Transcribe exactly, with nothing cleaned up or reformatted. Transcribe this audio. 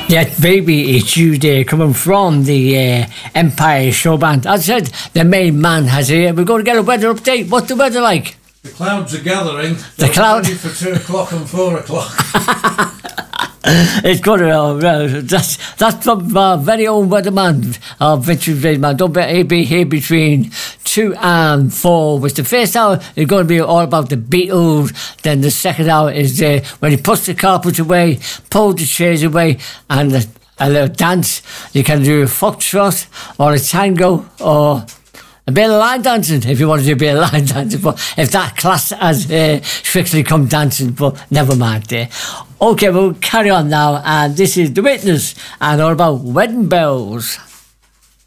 Yes, baby, it's you there, coming from the uh, Empire Show Band. As I said, the main man has here. We're going to get a weather update. What's the weather like? The clouds are gathering. The clouds for two o'clock and four o'clock. It's good. Uh, that's that's from our very own weatherman, our veteran man. Don't be, he'll be here between two and four. Which the first hour is going to be all about the Beatles. Then the second hour is uh, when he puts the carpet away, pulls the chairs away, and a, a little dance. You can do a foxtrot or a tango or a bit of line dancing if you want to do a bit of line dancing, but if that class has uh, strictly come dancing, but never mind there. Okay, we'll carry on now, and this is The Witness and all about wedding bells.